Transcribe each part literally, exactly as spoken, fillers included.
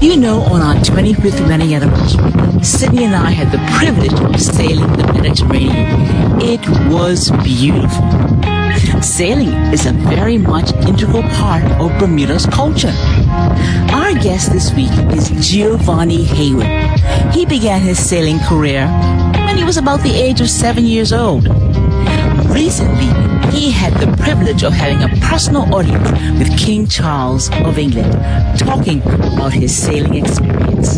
You know, on our twenty-fifth wedding anniversary, Sydney and I had the privilege of sailing the Mediterranean. It was beautiful. Sailing is a very much integral part of Bermuda's culture. Our guest this week is Giovanni Haywood. He began his sailing career when he was about the age of seven years old. Recently, he had the privilege of having a personal audience with King Charles of England, talking about his sailing experience.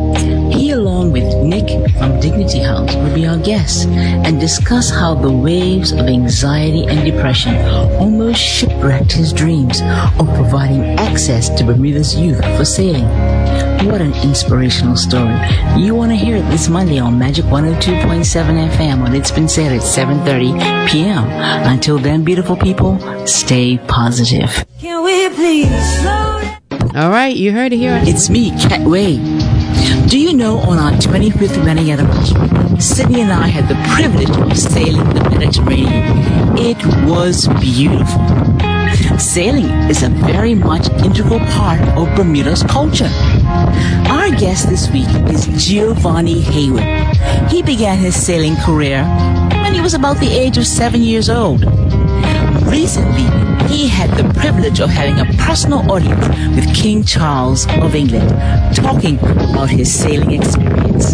He, along with Nick from Dignity House, will be our guest and discuss how the waves of anxiety and depression almost shipwrecked his dreams of providing access to Bermuda's youth for sailing. What an inspirational story. You want to hear it this Monday on Magic one oh two point seven F M when it's been said at seven thirty p.m. Until then, beautiful people, stay positive. Can we please slow down? All right, you heard it here. It's me, Cat Wade. Do you know, on our twenty-fifth wedding anniversary, Sydney and I had the privilege of sailing the Mediterranean. It was beautiful. Sailing is a very much integral part of Bermuda's culture. Our guest this week is Giovanni Haywood. He began his sailing career when he was about the age of seven years old. Recently, he had the privilege of having a personal audience with King Charles of England, talking about his sailing experience.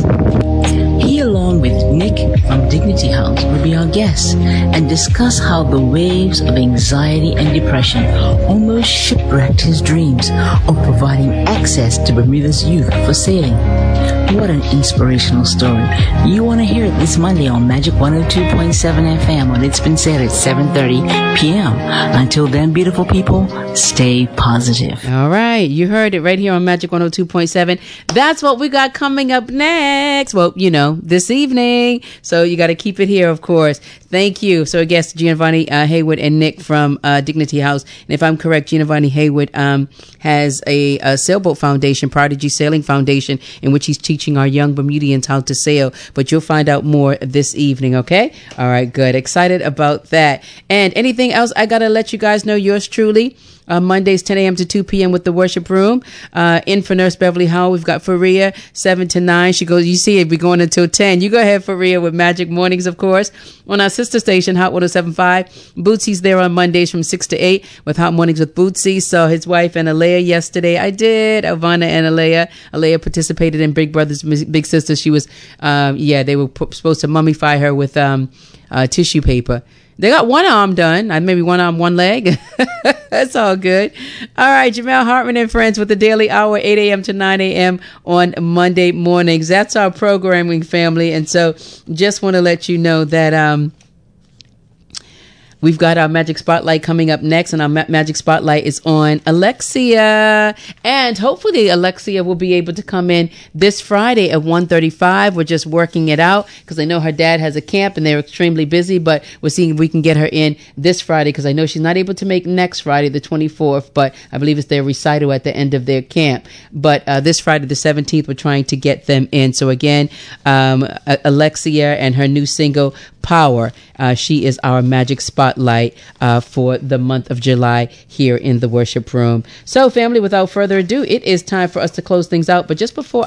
He, along with Nick from Dignity House, will be our guest and discuss how the waves of anxiety and depression almost shipwrecked his dreams of providing access to Bermuda's youth for sailing. What an inspirational story. You want to hear it this Monday on Magic one oh two point seven F M when it's been said at seven thirty p.m. Until then, beautiful people, stay positive. All right, you heard it right here on Magic one oh two point seven. That's what we got coming up next. Well, you know, this evening. So you got to keep it here, of course. Thank you. So I guess Giovanni uh, Haywood and Nick from uh, Dignity House. And if I'm correct, Giovanni Haywood um, has a, a sailboat foundation, Prodigy Sailing Foundation, in which he's teaching our young Bermudians how to sail. But you'll find out more this evening, okay? All right, good. Excited about that. And anything else, I got to let you guys know, yours truly. Uh, Mondays, ten a.m. to two p.m. with the worship room. Uh, in for Nurse Beverly Howell, we've got Faria, seven to nine. She goes, you see it, we're going until ten. You go ahead, Faria, with Magic Mornings, of course. On our sister station, Hot one oh seven point five. Bootsy's there on Mondays from six to eight with Hot Mornings with Bootsy. Saw his wife and Alea yesterday. I did. Ivana and Alea. Alea participated in Big Brothers, Big Sisters. She was, um, yeah, they were p- supposed to mummify her with um, uh, tissue paper. They got one arm done. Maybe one arm, one leg. That's all good. All right. Jamel Hartman and friends with the Daily Hour, eight a.m. to nine a.m. on Monday mornings. That's our programming, family. And so just want to let you know that um, we've got our Magic Spotlight coming up next, and our Ma- Magic Spotlight is on Alexia. And hopefully Alexia will be able to come in this Friday at one thirty-five. We're just working it out because I know her dad has a camp and they're extremely busy, but we're seeing if we can get her in this Friday because I know she's not able to make next Friday, the twenty-fourth, but I believe it's their recital at the end of their camp. But uh, this Friday, the seventeenth, we're trying to get them in. So again, um, Alexia and her new single, Power. Uh, she is our Magic Spotlight uh, for the month of July here in the worship room. So, family, without further ado, it is time for us to close things out. But just before